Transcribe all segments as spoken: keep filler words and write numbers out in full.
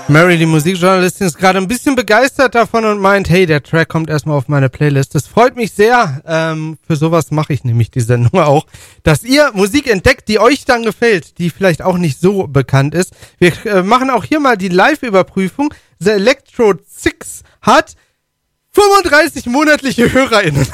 Mary, die Musikjournalistin, ist gerade ein bisschen begeistert davon und meint, hey, der Track kommt erstmal auf meine Playlist. Das freut mich sehr. Ähm, für sowas mache ich nämlich die Sendung auch, dass ihr Musik entdeckt, die euch dann gefällt, die vielleicht auch nicht so bekannt ist. Wir äh, machen auch hier mal die Live-Überprüfung. The Electro Six hat fünfunddreißig monatliche HörerInnen.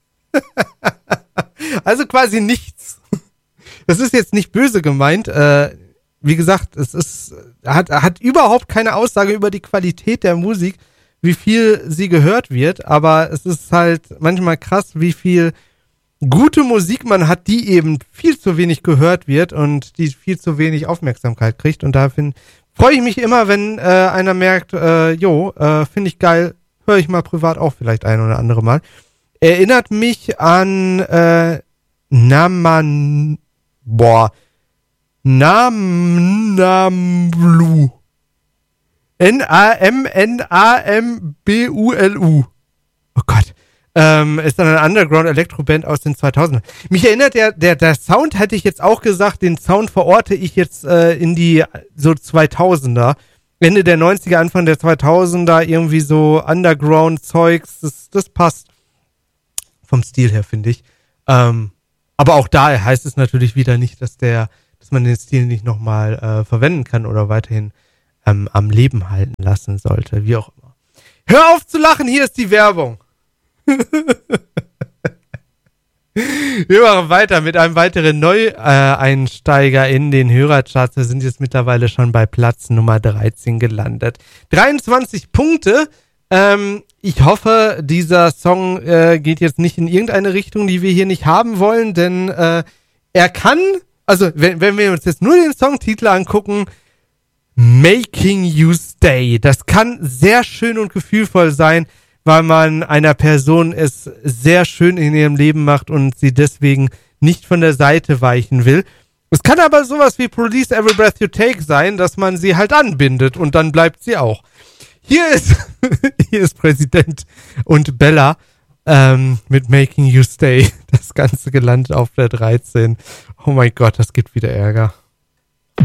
Also quasi nichts. Das ist jetzt nicht böse gemeint. Äh, wie gesagt, es ist hat hat überhaupt keine Aussage über die Qualität der Musik, wie viel sie gehört wird. Aber es ist halt manchmal krass, wie viel gute Musik man hat, die eben viel zu wenig gehört wird und die viel zu wenig Aufmerksamkeit kriegt. Und da freue ich mich immer, wenn äh, einer merkt, äh, jo, äh, finde ich geil, höre ich mal privat auch vielleicht ein oder andere Mal. Erinnert mich an äh, Naman, boah, Namnamblu. N A M N A M B U L U. Oh Gott. Ähm, ist dann eine Underground-Elektro-Band aus den zweitausendern. Mich erinnert der, der, der Sound, hätte ich jetzt auch gesagt, den Sound verorte ich jetzt äh, in die so zweitausender. Ende der neunziger, Anfang der zweitausender, irgendwie so Underground-Zeugs, das, das passt. Vom Stil her, finde ich. Ähm, aber auch da heißt es natürlich wieder nicht, dass der, dass man den Stil nicht nochmal äh, verwenden kann oder weiterhin ähm, am Leben halten lassen sollte, wie auch immer. Hör auf zu lachen, hier ist die Werbung. Wir machen weiter mit einem weiteren Neueinsteiger in den Hörercharts. Wir sind jetzt mittlerweile schon bei Platz Nummer dreizehn gelandet. dreiundzwanzig Punkte. Ähm, ich hoffe, dieser Song äh, geht jetzt nicht in irgendeine Richtung, die wir hier nicht haben wollen, denn äh, er kann, also wenn, wenn wir uns jetzt nur den Songtitel angucken, Making You Stay, das kann sehr schön und gefühlvoll sein, weil man einer Person es sehr schön in ihrem Leben macht und sie deswegen nicht von der Seite weichen will. Es kann aber sowas wie Police Every Breath You Take sein, dass man sie halt anbindet und dann bleibt sie auch. Hier ist, hier ist Präsident und Bella ähm, mit Making You Stay. Das Ganze gelandet auf der dreizehn. Oh mein Gott, das gibt wieder Ärger.